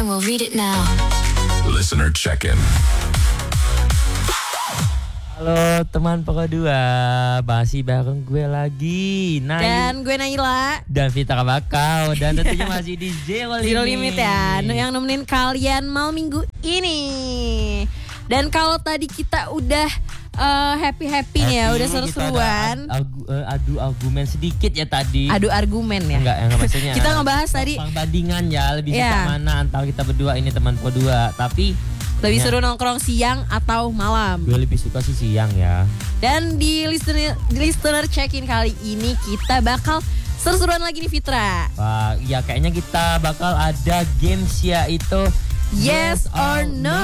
we'll read it now. Listener check-in. Halo teman Pokok 2, masih bareng gue lagi Dan gue Naila dan Vita Kabakau. Dan tentunya masih di Zero Limit ya, yang nemenin kalian malam minggu ini. Dan kalau tadi kita udah happy nih ya, udah seru-seruan. Adu argumen sedikit ya tadi. Adu argumen ya. Enggak maksudnya. Kita ngebahas tadi perbandingan ya, lebih suka mana antara kita berdua ini teman Pokok 2. Tapi lebih seru nongkrong siang atau malam? Gue lebih suka sih siang ya. Dan di listener check-in kali ini kita bakal seru-seruan lagi nih Fitra. Wah, ya kayaknya kita bakal ada games ya, itu Yes or No.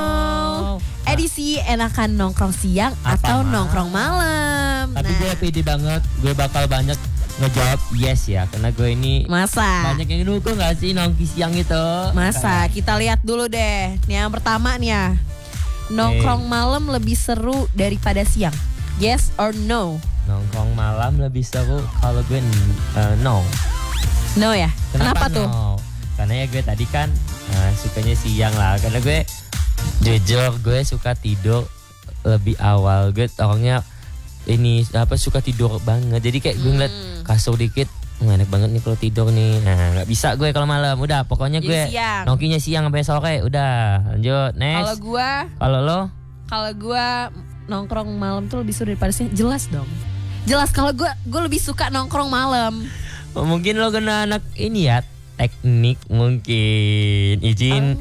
Edisi enakan nongkrong siang atau nongkrong malam. Tapi gue pede banget, gue bakal banyak ngejawab yes ya, karena gue ini banyak yang dukung gak sih nongki siang itu. Kita lihat dulu deh. Nih yang pertama nih ya, nongkrong malam lebih seru daripada siang. Yes or no? Nongkrong malam lebih seru kalau gue no. No ya? Kenapa no? Tuh? Karena ya gue tadi kan sukanya siang lah. Karena gue jujur gue suka tidur lebih awal. Gue orangnya suka tidur banget. Jadi kayak gue ngeliat kasur dikit, enak banget nih kalau tidur nih. Nah, nggak bisa gue kalau malam. Udah, pokoknya gue nongkinya siang sampai sore. Udah, lanjut next. Kalau gue nongkrong malam tuh lebih seru daripada siang. Jelas dong. Jelas kalau gue lebih suka nongkrong malam. Mungkin lo kena anak ini ya, teknik mungkin. Izin.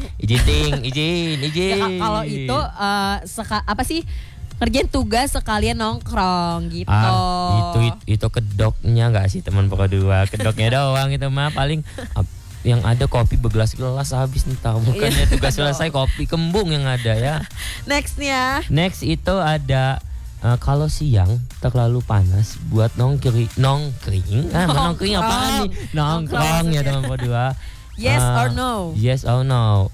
Ya, kalau itu kerjain tugas sekalian nongkrong gitu. Itu kedoknya nggak sih teman Pokok 2? Kedoknya doang itu mah paling yang ada kopi bergelas-gelas habis ntar. Bukannya tugas selesai kopi kembung yang ada ya. Next nih ya. Next itu ada kalau siang terlalu panas buat nongkring apaan nih? Nongkrong ya teman Pokok 2. Yes or no? Yes or no?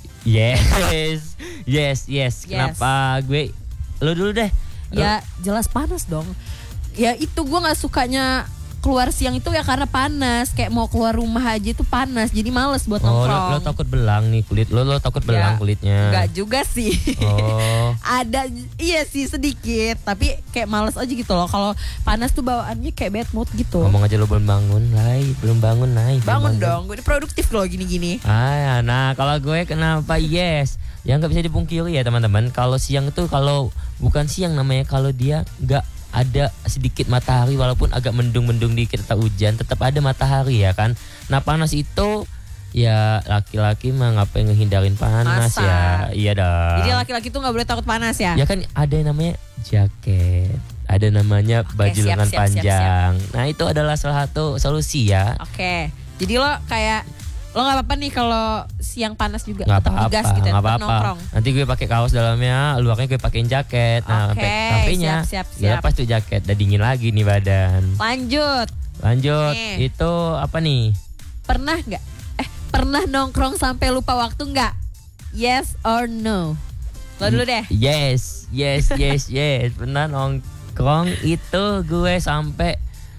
Yes. Kenapa gue? Lo dulu deh. Ya jelas panas dong. Ya itu gue gak sukanya keluar siang itu ya karena panas. Kayak mau keluar rumah aja itu panas. Jadi males buat nongkrong. Lo takut belang nih kulit. Lo takut belang kulitnya. Enggak juga sih. Ada, iya sih sedikit. Tapi kayak males aja gitu loh. Kalau panas tuh bawaannya kayak bad mood gitu. Ngomong aja lo belum bangun, Nay. Bangun dong, gue produktif loh gini-gini. Nah kalau gue kenapa yes? Yang gak bisa dipungkiri ya teman-teman, kalau siang itu, kalau bukan siang namanya, kalau dia gak ada sedikit matahari, walaupun agak mendung-mendung dikit atau hujan, tetap ada matahari ya kan. Nah panas itu ya laki-laki mah ngapain ngehindarin panas. Masa? Ya. Iya dong. Jadi laki-laki tuh gak boleh takut panas ya? Ya kan ada yang namanya jaket, ada namanya baju lengan panjang. Nah itu adalah salah satu solusi ya. Oke. Jadi lo gak apa-apa nih kalau siang panas juga. Gak apa-apa, gitu ya, gak apa-apa. Nanti gue pakai kaos dalamnya, luarnya gue pakein jaket. Nah, sampingnya siap. lepas tuh jaket, udah dingin lagi nih badan. Lanjut. Nih. Itu apa nih? Pernah nongkrong sampai lupa waktu nggak? Yes or no? Lo dulu deh. Yes. Pernah nongkrong itu gue sampai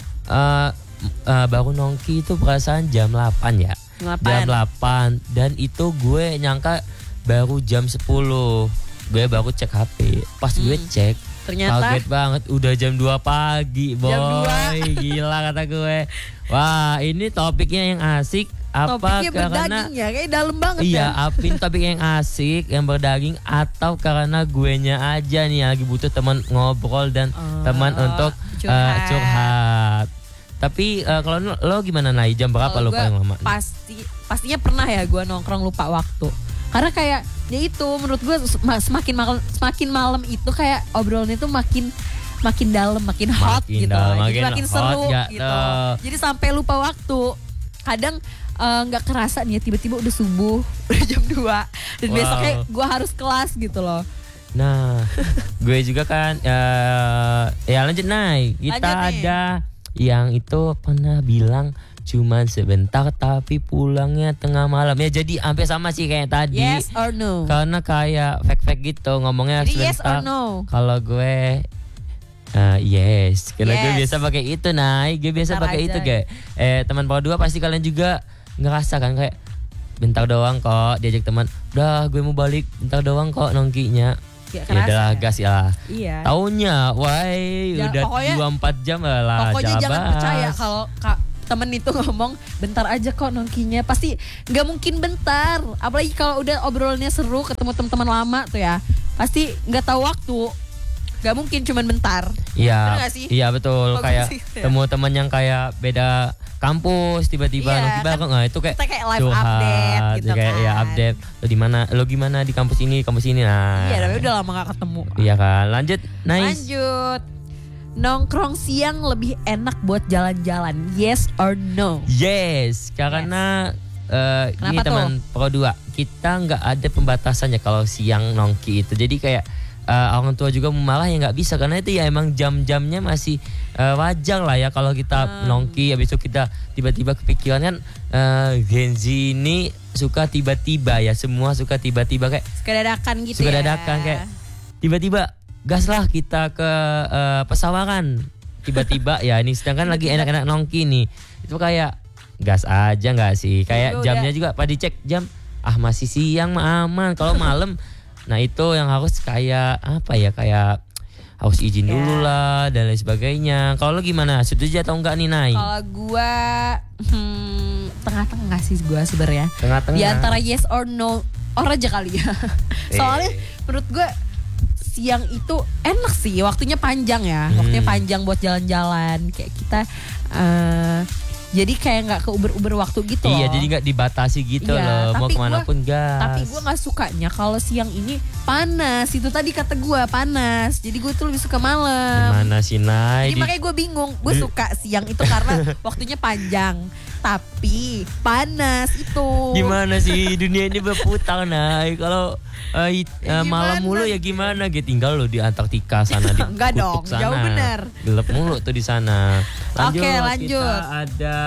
baru nongki itu perasaan jam 8 ya. Jam 8 dan itu gue nyangka baru jam 10. Gue baru cek HP. Pas gue cek ternyata kaget banget udah jam 2 pagi, boy. Jam 2. Gila kata gue. Wah, ini topiknya yang asik. Topiknya berdaging ya, kayak dalam banget ya. Iya, topik yang asik, yang berdaging, atau karena guenya aja nih lagi butuh teman ngobrol dan teman untuk curhat. Tapi kalau lo gimana Nay? Jam berapa lo paling lama? Pastinya pernah ya gue nongkrong lupa waktu. Karena kayak ya itu menurut gue semakin malam itu kayak obrolannya tuh makin dalam, makin hot gitu. Jadi makin seru gitu. Jadi sampai lupa waktu. Kadang nggak kerasa nih tiba-tiba udah subuh, udah jam 2 dan besoknya gue harus kelas gitu loh. Nah, gue juga kan ya lanjut Nay. Kita ada yang itu pernah bilang cuman sebentar tapi pulangnya tengah malam. Ya jadi hampir sama sih kayak tadi. Yes or no? Karena kayak fake gitu ngomongnya jadi sebentar. Yes or no? Kalau gue yes. Karena gue biasa pakai itu Nay. Gue biasa pakai itu kayak teman Pokok 2 pasti kalian juga ngerasa kan kayak bentar doang kok, diajak teman. Udah gue mau balik, bentar doang kok nongkinya. Gak Ya kerasa udahlah ya? gas ya. Iya. Taunya, why Ya, udah pokoknya- 2-4 jam lah. Pokoknya jangan jalabas. percaya kalau temen itu ngomong bentar aja kok nongkinya, pasti nggak mungkin bentar. Apalagi kalau udah obrolannya seru, ketemu teman-teman lama tuh ya, pasti nggak tahu waktu. Nggak mungkin cuman bentar. Bener Iya, gak sih? iya betul. Bagus Kayak sih, ya. temu teman yang kayak beda kampus tiba-tiba Iya, nongki bareng. Nah, itu kayak kita kayak live curhat, update gitu kayak kan. ya update. Lo gimana di kampus ini, Nah. Iya, tapi udah lama gak ketemu. Iya kan. Lanjut. Nice. Lanjut. Nongkrong siang lebih enak buat jalan-jalan. Yes or no? Yes, karena Kenapa ini teman Pro 2, kita nggak ada pembatasannya kalau siang nongki itu. Jadi kayak orang tua juga malah ya nggak bisa, karena itu ya emang jam-jamnya masih wajar lah ya kalau kita nongki. Habis itu kita tiba-tiba kepikiran kan, Gen Z ini suka tiba-tiba ya, semua suka tiba-tiba kayak Suka dadakan gitu suka ya. dadakan kayak tiba-tiba gas lah kita ke Pesawaran tiba-tiba ya, ini sedangkan lagi enak-enak nongki nih, itu kayak gas aja nggak sih, kayak Udah. jamnya juga pada dicek jam, masih siang mah aman, kalau malam nah itu yang harus kayak apa ya, kayak harus izin Ya. dulu lah dan lain sebagainya. Kalau lo gimana, setuju atau enggak nih Nay? Kalau gua tengah-tengah sih gua sebenarnya. Tengah-tengah. Di antara yes or no or aja kali ya. Soalnya menurut gua siang itu enak sih, waktunya panjang ya. Waktunya panjang buat jalan-jalan kayak kita jadi kayak nggak keuber-uber waktu gitu loh. Iya, jadi nggak dibatasi gitu Iya, loh, mau tapi kemanapun gas. Tapi gue nggak sukanya kalau siang ini panas. Itu tadi kata gue panas. Jadi gue tuh lebih suka malam. Gimana sih Nay? Jadi makanya gue bingung. Gue suka siang itu karena waktunya panjang. Tapi panas itu. Gimana sih dunia ini berputar Nay? Kalau malam mulu ya gimana? Gitu tinggal lo di Antartika sana di Enggak dong, kutub sana. jauh bener. Gelap mulu tuh di sana. Oke, lanjut. Kita ada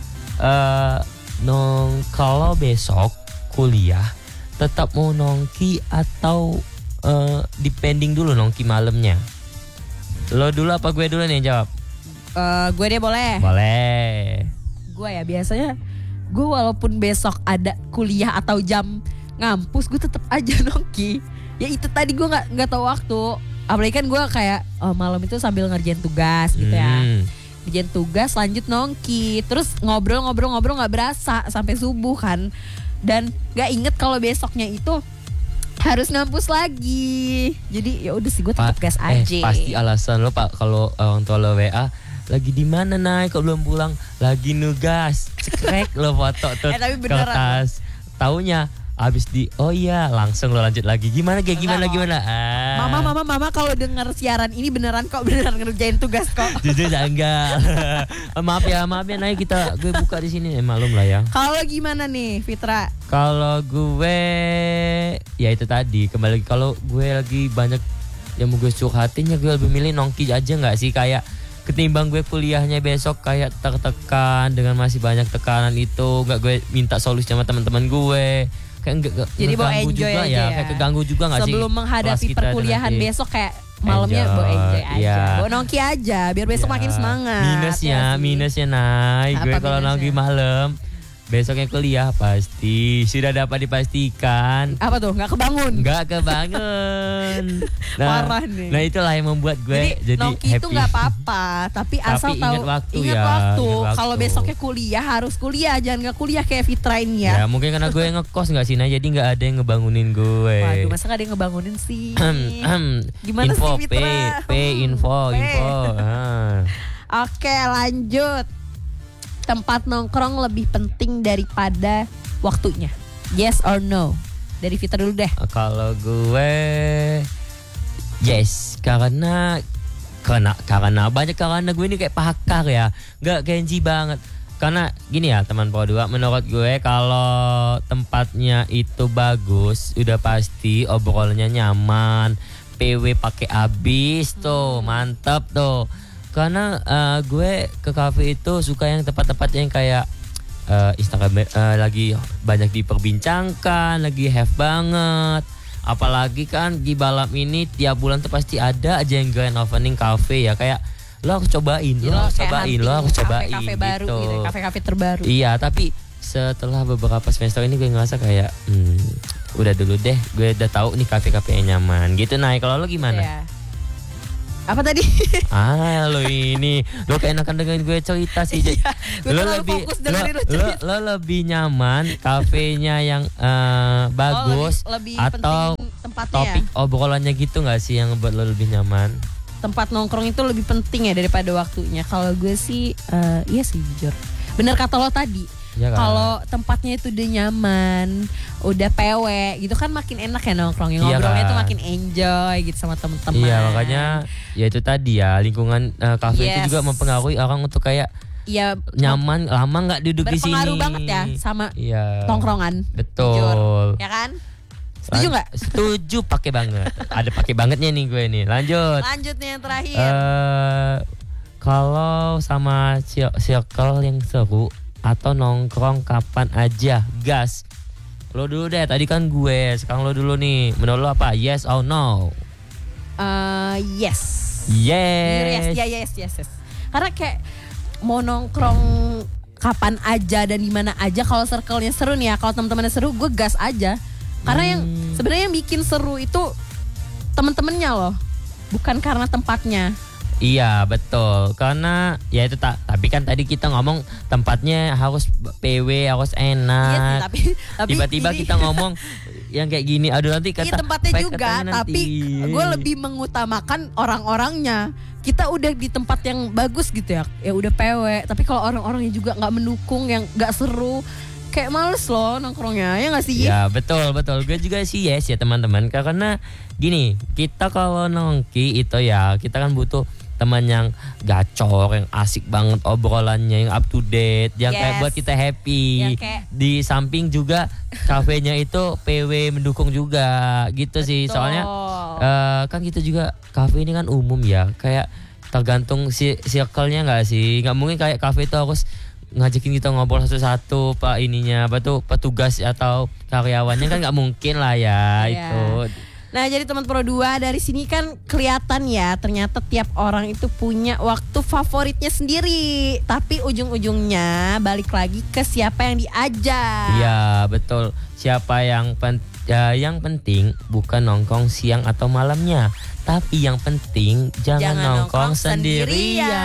kalau besok kuliah tetap mau nongki atau depending dulu nongki malamnya. Lo dulu apa gue dulu nih yang jawab? Gue deh boleh. Boleh. Gue ya biasanya gue walaupun besok ada kuliah atau jam ngampus gue tetap aja nongki. Ya itu tadi gue nggak tahu waktu. Apalagi kan gue kayak malam itu sambil ngerjain tugas gitu ya. Ngerjain tugas lanjut nongki. Terus ngobrol nggak berasa sampai subuh kan. Dan nggak inget kalau besoknya itu harus ngampus lagi. Jadi ya udah sih gue tetap gas aja. Pasti alasan lo Pak kalau orang tua lo WA lagi di mana Nay kok belum pulang, lagi nugas, cekrek lo foto tuh Tapi beneran kertas, taunya abis langsung lo lanjut lagi, gimana Mama kalau dengar siaran ini beneran ngerjain tugas kok. jujur enggak. maaf ya Nay, gue buka di sini malum lah ya. Kalau gimana nih Fitra? Kalau gue ya itu tadi kembali lagi, kalau gue lagi banyak yang mau gue curhatin ya gue lebih milih nongki aja nggak sih, kayak ketimbang gue kuliahnya besok kayak tertekan dengan masih banyak tekanan itu, nggak gue minta solusi sama teman-teman gue, kayak nggak Jadi bawa ngeganggu enjoy juga aja ya, ya. kayak keganggu juga nggak sih Sebelum menghadapi kelas kita perkuliahan nanti. besok kayak malamnya bawa enjoy aja. Iya. Bawa nongki aja biar besok Ya. makin semangat. Minusnya Nay, gue Apa kalau minusnya? nongki malam besoknya kuliah pasti sudah dapat dipastikan Apa tuh? Nggak kebangun. nggak kebangun. Parah nih. Nah itulah yang membuat gue jadi nongki itu happy. nggak apa-apa, tapi asal ingat tahu waktu ingat ya, waktu. ingat waktu. Kalau besoknya kuliah harus kuliah, jangan nggak kuliah kayak Fitra ini Ya ya. mungkin karena gue ngekos nggak sih, nah jadi nggak ada yang ngebangunin gue. Waduh, masa nggak ada yang ngebangunin sih? Gimana info, sih Fitra? info. Oke, lanjut. Tempat nongkrong lebih penting daripada waktunya. Yes or no? Dari Fitra dulu deh. Kalau gue yes, karena gue ini kayak pakar ya, nggak Genji banget. Karena gini ya teman Pro 2, menurut gue kalau tempatnya itu bagus, udah pasti obrolannya nyaman, PW pakai abis tuh, mantap tuh. Karena gue ke kafe itu suka yang tempat-tempat yang kayak Instagram lagi banyak diperbincangkan, lagi have banget. Apalagi kan di Balam ini tiap bulan tuh pasti ada aja yang grand opening cafe ya, kayak lo harus cobain, lo harus cobain Kafe-kafe baru gitu. gitu, kafe-kafe terbaru. Iya, tapi setelah beberapa semester ini gue ngerasa kayak udah dulu deh, gue udah tahu nih kafe-kafe yang nyaman gitu. Nah kalau lo gimana? Iya. Apa tadi? Lo ini lo keenakan dengan gue cerita sih. Gue terlalu fokus dengerin lo cerita. Lo lebih nyaman kafenya yang bagus lebih atau penting tempatnya topik obrolannya gitu nggak sih yang buat lo lebih nyaman? Tempat nongkrong itu lebih penting ya daripada waktunya. Kalau gue sih iya sih jujur. Bener kata lo tadi. Ya kan? Kalau tempatnya itu udah nyaman, udah PW gitu kan makin enak ya nongkrongnya. Iya Ngobrolnya kan? tuh makin enjoy gitu sama teman-teman. Iya makanya ya itu tadi ya lingkungan kafe itu Yes. juga mempengaruhi orang untuk kayak Iya, nyaman lama nggak duduk di sini. berpengaruh banget ya sama Iya. tongkrongan. Betul. Jujur. Ya kan? Setuju nggak? Setuju pakai banget. Ada pakai bangetnya nih gue nih. Lanjut. Lanjut nih yang terakhir. Kalau sama circle yang seru atau nongkrong kapan aja, gas. Lo dulu deh. Tadi kan gue. Sekarang lo dulu nih. Menurut lo apa? Yes or no? Yes. Yes. Yes. Karena kayak mau nongkrong kapan aja dan di mana aja, kalau circle-nya seru nih ya, kalau teman-temannya seru, gue gas aja. Karena yang sebenarnya yang bikin seru itu teman-temannya loh, bukan karena tempatnya. Iya betul, karena ya itu tapi kan tadi kita ngomong tempatnya harus PW, harus enak. Iya sih, tapi tiba-tiba ini- kita ngomong yang kayak gini, aduh nanti Iya kata tempatnya fake juga, katanya nanti. tapi gue lebih mengutamakan orang-orangnya. Kita udah di tempat yang bagus gitu ya, ya udah PW. Tapi kalau orang-orangnya juga nggak mendukung, yang nggak seru, kayak males loh nongkrongnya, ya nggak sih? Ya betul. Gue juga sih yes ya teman-teman. Karena gini, kita kalau nongki itu ya kita kan butuh teman yang gacor, yang asik banget obrolannya, yang up to date, yang kayak Yes. buat kita happy. Yang kayak- Di samping juga kafenya itu PW mendukung juga gitu sih. Betul. Soalnya kan kita juga kafe ini kan umum ya, kayak tergantung circle-nya nggak sih? Nggak mungkin kayak kafe itu harus ngajakin kita ngobrol satu-satu pak ininya apa tuh petugas atau karyawannya kan nggak mungkin lah ya. Iya. Itu. Nah jadi teman Pro 2 dari sini kan kelihatan ya, ternyata tiap orang itu punya waktu favoritnya sendiri. Tapi ujung-ujungnya balik lagi ke siapa yang diajak. Iya betul. Siapa yang yang penting bukan nongkrong siang atau malamnya, tapi yang penting jangan nongkrong sendirian.